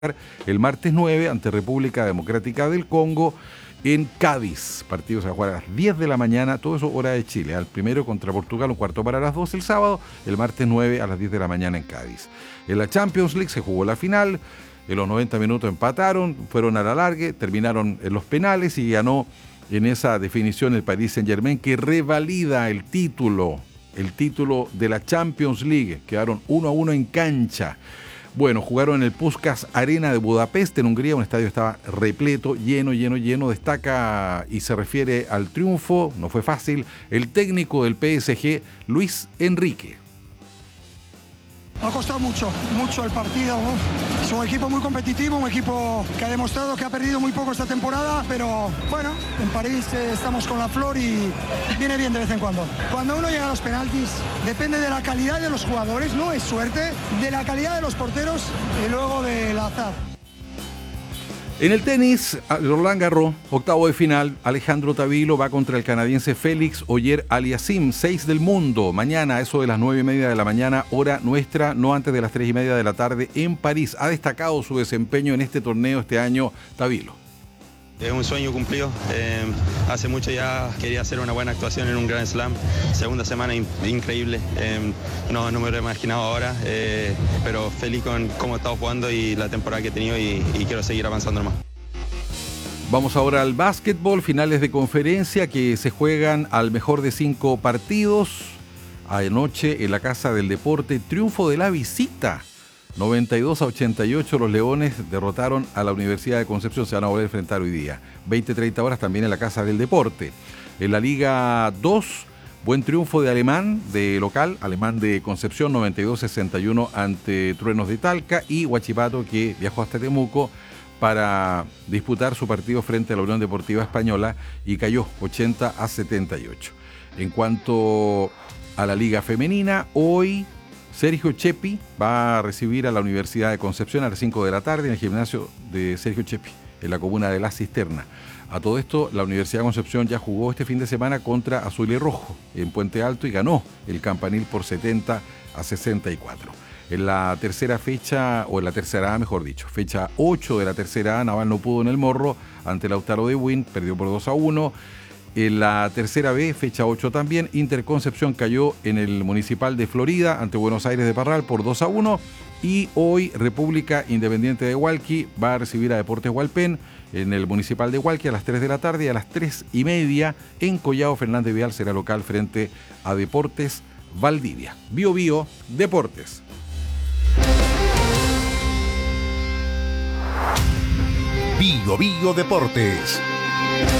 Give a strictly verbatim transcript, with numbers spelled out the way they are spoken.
el martes nueve ante República Democrática del Congo en Cádiz. Partido se va a jugar a las diez de la mañana, todo eso hora de Chile. Al primero contra Portugal, un cuarto para las doce el sábado, el martes nueve a las diez de la mañana en Cádiz. En la Champions League se jugó la final, en los noventa minutos empataron, fueron a la largue, terminaron en los penales y ganó en esa definición el Paris Saint-Germain, que revalida el título, el título de la Champions League. Quedaron uno a uno en cancha. Bueno, jugaron en el Puskás Arena de Budapest, en Hungría. Un estadio estaba repleto, lleno, lleno, lleno. Destaca y se refiere al triunfo, no fue fácil, el técnico del P S G, Luis Enrique. Ha costado mucho, mucho el partido, ¿no? Es un equipo muy competitivo, un equipo que ha demostrado que ha perdido muy poco esta temporada, pero bueno, en París eh, estamos con la flor y viene bien de vez en cuando. Cuando uno llega a los penaltis, depende de la calidad de los jugadores, no es suerte, de la calidad de los porteros y luego del azar. En el tenis, Roland Garros, octavo de final, Alejandro Tavilo va contra el canadiense Félix Auger-Aliassime, seis del mundo. Mañana, a eso de las nueve y media de la mañana, hora nuestra, no antes de las tres y media de la tarde, en París. Ha destacado su desempeño en este torneo este año, Tavilo. Es un sueño cumplido. Eh, hace mucho ya quería hacer una buena actuación en un Grand Slam. Segunda semana in- increíble. Eh, no, no me lo he imaginado ahora, eh, pero feliz con cómo he estado jugando y la temporada que he tenido y, y quiero seguir avanzando más. Vamos ahora al básquetbol, finales de conferencia que se juegan al mejor de cinco partidos. Anoche en la Casa del Deporte, triunfo de la visita. noventa y dos a ochenta y ocho, los Leones derrotaron a la Universidad de Concepción. Se van a volver a enfrentar hoy día. veinte a treinta horas también en la Casa del Deporte. En la Liga dos, buen triunfo de Alemán, de local, Alemán de Concepción, noventa y dos a sesenta y uno ante Truenos de Talca. Y Huachipato, que viajó hasta Temuco para disputar su partido frente a la Unión Deportiva Española y cayó ochenta a setenta y ocho. En cuanto a la Liga Femenina, hoy Sergio Chepi va a recibir a la Universidad de Concepción a las cinco de la tarde en el gimnasio de Sergio Chepi, en la comuna de La Cisterna. A todo esto, la Universidad de Concepción ya jugó este fin de semana contra Azul y Rojo en Puente Alto y ganó el Campanil por setenta a sesenta y cuatro. En la tercera fecha, o en la tercera A mejor dicho, fecha ocho de la tercera A, Naval no pudo en el Morro ante Lautaro de Win, perdió por dos a uno. En la tercera B, fecha ocho también, Interconcepción cayó en el Municipal de Florida ante Buenos Aires de Parral por dos a uno. Y hoy República Independiente de Hualqui va a recibir a Deportes Hualpén en el Municipal de Hualqui a las tres de la tarde y a las tres y media en Collao Fernández Vial será local frente a Deportes Valdivia. Bio Bio Deportes. Bio Bio Deportes.